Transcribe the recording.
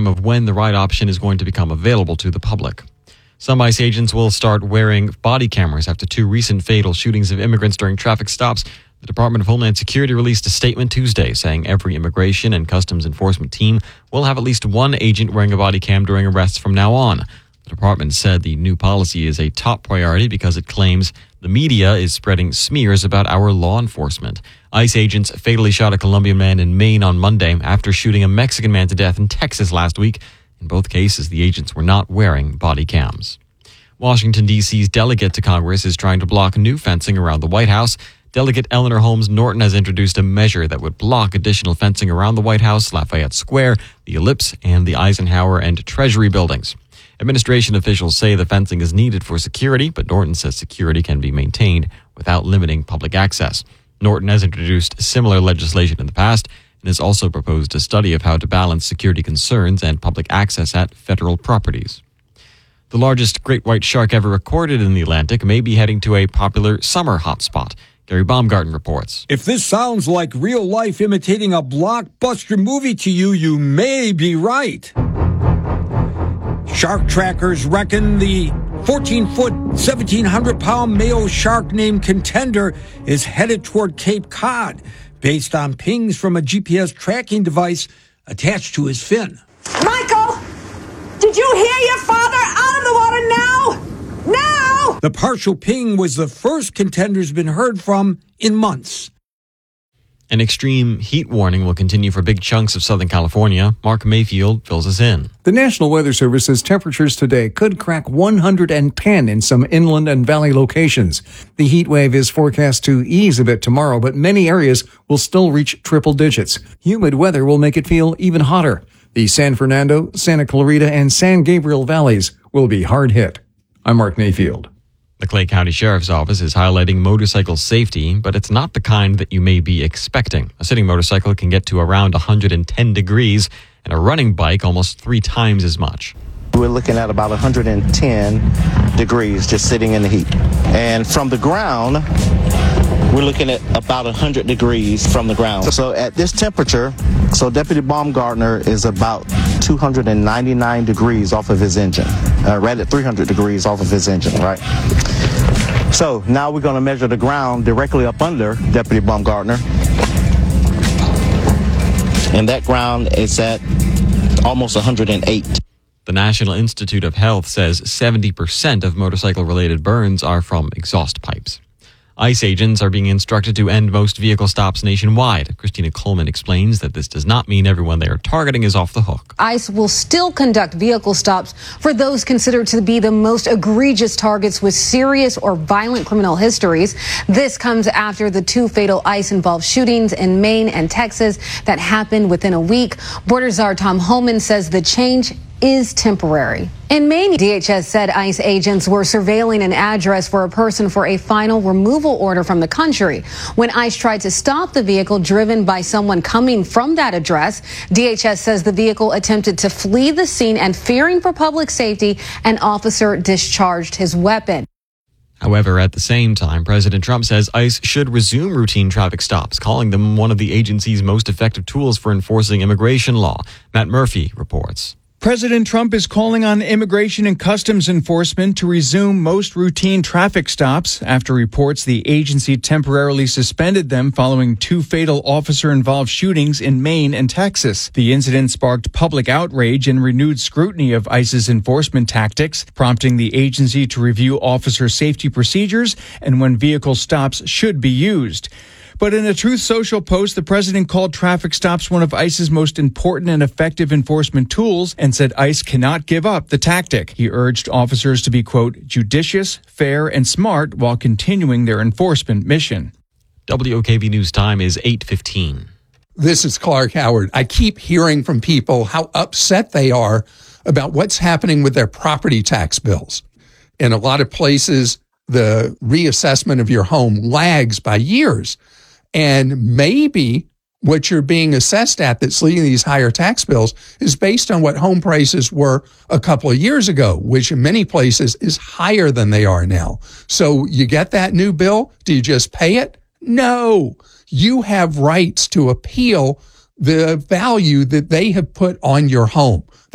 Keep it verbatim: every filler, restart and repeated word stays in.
time of when the ride option is going to become available to the public. Some ICE agents will start wearing body cameras after two recent fatal shootings of immigrants during traffic stops. The Department of Homeland Security released a statement Tuesday saying every immigration and customs enforcement team will have at least one agent wearing a body cam during arrests from now on. The department said the new policy is a top priority because it claims the media is spreading smears about our law enforcement. ICE agents fatally shot a Colombian man in Maine on Monday after shooting a Mexican man to death in Texas last week. In both cases, the agents were not wearing body cams. Washington, D C's delegate to Congress is trying to block new fencing around the White House. Delegate Eleanor Holmes Norton has introduced a measure that would block additional fencing around the White House, Lafayette Square, the Ellipse, and the Eisenhower and Treasury buildings. Administration officials say the fencing is needed for security, but Norton says security can be maintained without limiting public access. Norton has introduced similar legislation in the past and has also proposed a study of how to balance security concerns and public access at federal properties. The largest great white shark ever recorded in the Atlantic may be heading to a popular summer hotspot. Gary Baumgarten reports. If this sounds like real life imitating a blockbuster movie to you, you may be right. Shark trackers reckon the fourteen-foot, seventeen hundred pound male shark named Contender is headed toward Cape Cod, based on pings from a G P S tracking device attached to his fin. Michael, did you hear your father? Out of the water now! Now! The partial ping was the first Contender's been heard from in months. An extreme heat warning will continue for big chunks of Southern California. Mark Mayfield fills us in. The National Weather Service says temperatures today could crack one hundred ten in some inland and valley locations. The heat wave is forecast to ease a bit tomorrow, but many areas will still reach triple digits. Humid weather will make it feel even hotter. The San Fernando, Santa Clarita, and San Gabriel valleys will be hard hit. I'm Mark Mayfield. The Clay County Sheriff's Office is highlighting motorcycle safety, but it's not the kind that you may be expecting. A sitting motorcycle can get to around one hundred ten degrees, and a running bike almost three times as much. We're looking at about one hundred ten degrees just sitting in the heat. And from the ground, we're looking at about one hundred degrees from the ground. So at this temperature, so Deputy Baumgartner is about two hundred ninety-nine degrees off of his engine, uh, right at three hundred degrees off of his engine, right? So now we're going to measure the ground directly up under Deputy Baumgartner. And that ground is at almost one hundred eight. The National Institute of Health says seventy percent of motorcycle-related burns are from exhaust pipes. ICE agents are being instructed to end most vehicle stops nationwide. Christina Coleman explains that this does not mean everyone they are targeting is off the hook. ICE will still conduct vehicle stops for those considered to be the most egregious targets with serious or violent criminal histories. This comes after the two fatal ICE-involved shootings in Maine and Texas that happened within a week. Border Czar Tom Homan says the change is temporary. In Maine, D H S said ICE agents were surveilling an address for a person for a final removal order from the country. When ICE tried to stop the vehicle driven by someone coming from that address, D H S says the vehicle attempted to flee the scene, and fearing for public safety, an officer discharged his weapon. However, at the same time, President Trump says ICE should resume routine traffic stops, calling them one of the agency's most effective tools for enforcing immigration law. Matt Murphy reports. President Trump is calling on Immigration and Customs Enforcement to resume most routine traffic stops after reports the agency temporarily suspended them following two fatal officer-involved shootings in Maine and Texas. The incident sparked public outrage and renewed scrutiny of ICE's enforcement tactics, prompting the agency to review officer safety procedures and when vehicle stops should be used. But in a Truth Social post, the president called traffic stops one of ICE's most important and effective enforcement tools and said ICE cannot give up the tactic. He urged officers to be, quote, judicious, fair, and smart while continuing their enforcement mission. W O K V News time is eight fifteen. This is Clark Howard. I keep hearing from people how upset they are about what's happening with their property tax bills. In a lot of places, the reassessment of your home lags by years. And maybe what you're being assessed at that's leading to these higher tax bills is based on what home prices were a couple of years ago, which in many places is higher than they are now. So you get that new bill. Do you just pay it? No. You have rights to appeal the value that they have put on your home.